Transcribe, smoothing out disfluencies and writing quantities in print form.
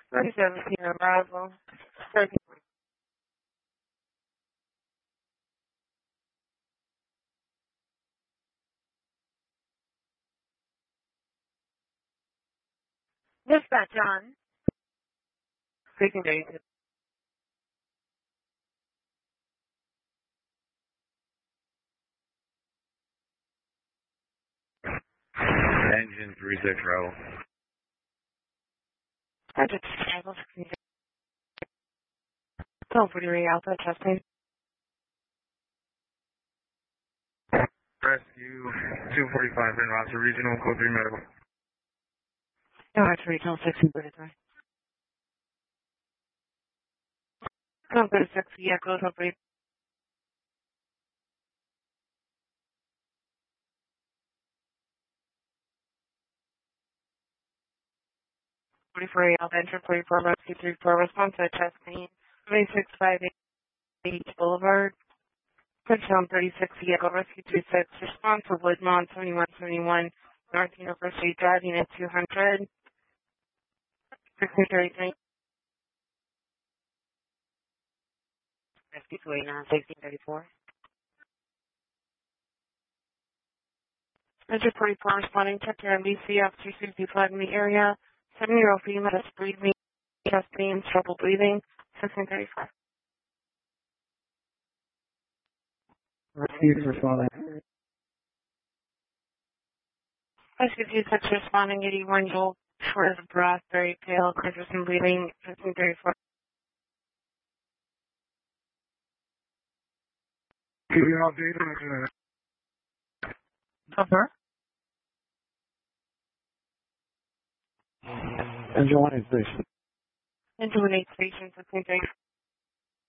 2017 arrival. 30. Dispatch on. Speaking date. Engine 36 Rebel. Project Travel. Call 43 Alpha testing. Rescue 245 in Roster Regional, Code 3 Medical. No, it's regional 1633. Code 36, yeah, code 43. 44 Alpha Enter 44 Rescue 34 response to testing. 3658 Boulevard. Touchdown 36 Eagle Rescue 26. Response to Woodmont 7171 North University driving at 200. 1633. Rescue 289 1634. Mr. 44 responding to MBC Officer 65 in the area. 7-year-old female is breathing, chest pains, trouble breathing. 1635. Rescue responding. Rescue 26 responding 81-year-old short of breath, very pale, conscious and bleeding. 1634. Give you an update on Cover. Engine 1 station. Into an 8 station 1634.